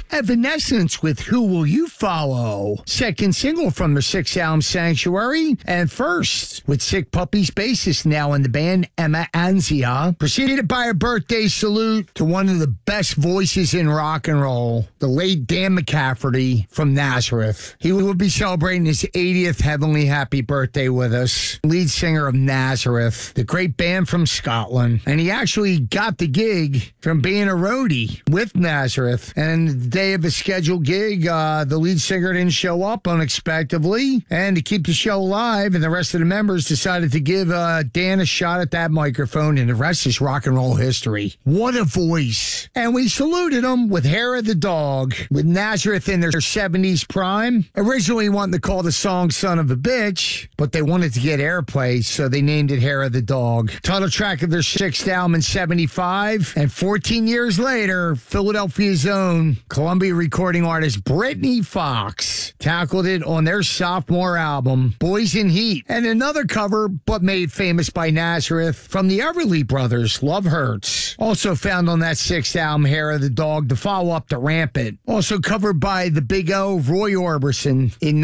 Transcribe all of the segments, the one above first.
Evanescence with Who Will You Follow? Second single from their sixth album, Sanctuary. And first, with Sick Puppies bassist now in the band, Emma Anzia. Preceded by a birthday salute to one of the best voices in rock and roll, the late Dan McCafferty from Nazareth. He will be celebrating his 80th Heavenly Happy birthday with us. Lead singer of Nazareth, the great band from Scotland. And he actually got the gig from being a roadie with Nazareth. And the day of his scheduled gig, the lead singer didn't show up unexpectedly. And to keep the show alive, and the rest of the members decided to give Dan a shot at that microphone, and the rest is rock and roll history. What a voice. And we saluted him with Hair of the Dog, with Nazareth in their 70s prime. Originally wanting to call the song Son of a Bitch, but they wanted to get airplay, so they named it Hair of the Dog. Title track of their sixth album in 75, and 14 years later, Philadelphia's own Columbia recording artist Brittany Fox tackled it on their sophomore album, Boys in Heat. And another cover, but made famous by Nazareth, from the Everly Brothers, Love Hurts. Also found on that sixth album, Hair of the Dog, the follow-up to Rampant. Also covered by the Big O, Roy Orbison, in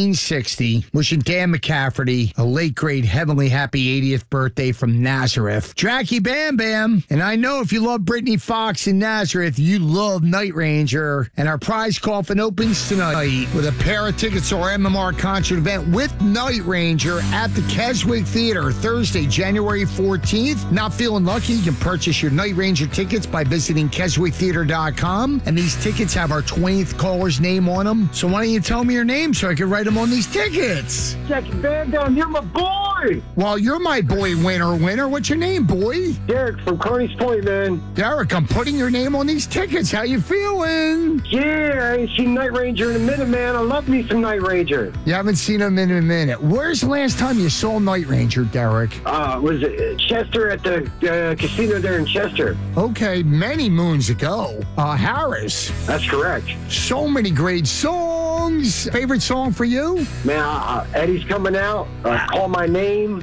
1960, wishing Dan McCafferty a late, great, heavenly happy 80th birthday from Nazareth. Jackie Bam Bam, and I know if you love Brittany Fox in Nazareth, you love Night Ranger, and our prize coffin opens tonight with a pair of tickets to our MMR concert event with Night Ranger at the Keswick Theater, Thursday, January 14th. Not feeling lucky? You can purchase your Night Ranger tickets by visiting KeswickTheater.com, and these tickets have our 20th caller's name on them. So why don't you tell me your name so I can write them on these tickets? Jackie Van Dam, you're my boy! Well, you're my boy, winner. What's your name, boy? Derek from Carney's Point, man. Derek, I'm putting your name on these tickets. How you feeling? Yeah, I ain't seen Night Ranger in a minute, man. I love me some Night Ranger. You haven't seen him in a minute. Where's the last time you saw Night Ranger, Derek? Was it Chester at the casino there in Chester? Okay, many moons ago. Harris. That's correct. So many great songs. Favorite song for you? Man, Eddie's Coming Out. Call My Name.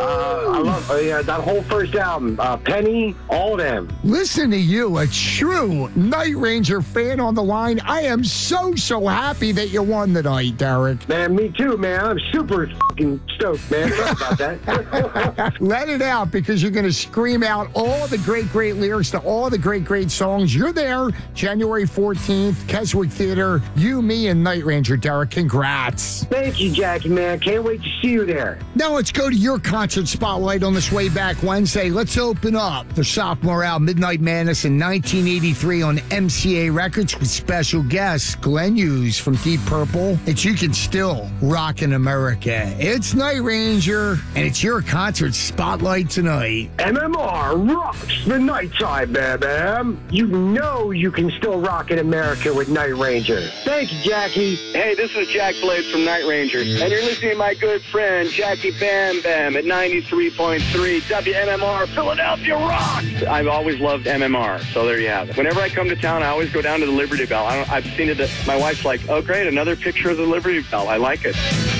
I love that whole first album. Penny, all them. Listen to you, a true Night Ranger fan on the line. I am so happy that you won tonight, Derek. Man, me too, man. I'm super fucking stoked, man. Sorry about that. Let it out, because you're going to scream out all the great lyrics to all the great songs. You're there, January 14th, Keswick Theater. You, me, and Night Ranger, Derek. Congrats. Thank you, Jackie, man. Can't wait to see you there. Now let's go to your concert spotlight on this way back Wednesday. Let's open up their sophomore album, Midnight Madness, in 1983 on MCA Records, with special guest Glenn Hughes from Deep Purple. It's You Can Still Rock in America. It's Night Ranger, and it's your concert spotlight tonight. MMR rocks the nighttime, baby. You know you can still rock in America with Night Ranger. Thank you, Jackie. Hey, this is Jack Blades from Night Ranger, and you're listening to my good friend Jackie Bam Bam at 93.3 WMMR Philadelphia Rock. I've always loved MMR, so there you have it. Whenever I come to town, I always go down to the Liberty Bell. I've seen it. My wife's like, oh, great, another picture of the Liberty Bell. I like it.